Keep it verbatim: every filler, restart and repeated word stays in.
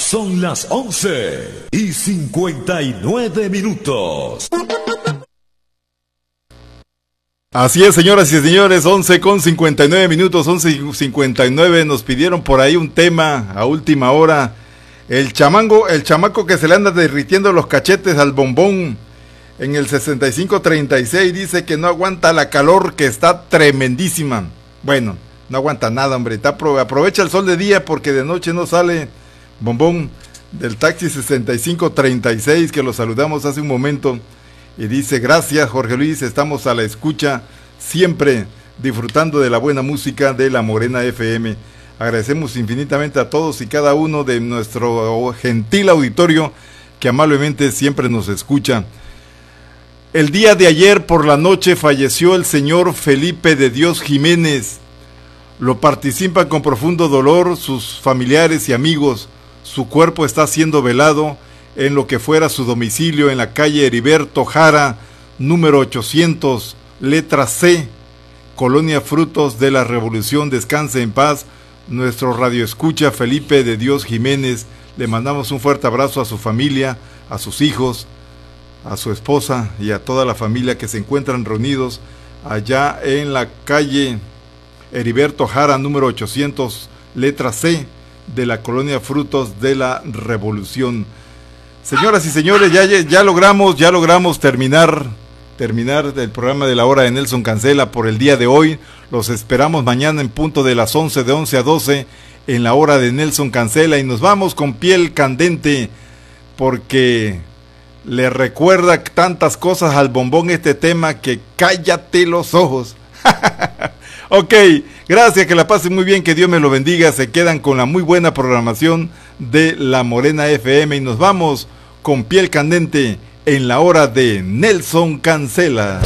Son las once y cincuenta y nueve minutos. Así es, señoras y señores, once con cincuenta y nueve minutos, once y cincuenta y nueve. Nos pidieron por ahí un tema a última hora. El chamango, el chamaco que se le anda derritiendo los cachetes al bombón en el sesenta y cinco treinta y seis dice que no aguanta la calor, que está tremendísima. Bueno, no aguanta nada, hombre. Está, aprovecha el sol de día porque de noche no sale. Bombón del taxi sesenta y cinco treinta y seis, que lo saludamos hace un momento, y dice: gracias, Jorge Luis, estamos a la escucha siempre, disfrutando de la buena música de La Morena F M. Agradecemos infinitamente a todos y cada uno de nuestro gentil auditorio que amablemente siempre nos escucha. El día de ayer por la noche falleció el señor Felipe de Dios Jiménez. Lo participan con profundo dolor sus familiares y amigos. Su cuerpo está siendo velado en lo que fuera su domicilio en la calle Heriberto Jara, número ochocientos, letra C, Colonia Frutos de la Revolución. Descanse en paz nuestro radioescucha Felipe de Dios Jiménez. Le mandamos un fuerte abrazo a su familia, a sus hijos, a su esposa y a toda la familia que se encuentran reunidos allá en la calle Heriberto Jara, número ochocientos, letra C, de la Colonia Frutos de la Revolución. Señoras y señores, ya, ya logramos, ya logramos terminar, terminar el programa de la hora de Nelson Cancela por el día de hoy. Los esperamos mañana en punto de las once, de once a doce, en la hora de Nelson Cancela, y nos vamos con piel candente, porque le recuerda tantas cosas al bombón este tema que cállate los ojos. Ok, gracias, que la pasen muy bien, que Dios me lo bendiga. Se quedan con la muy buena programación de La Morena F M y nos vamos con piel candente en la hora de Nelson Cancela.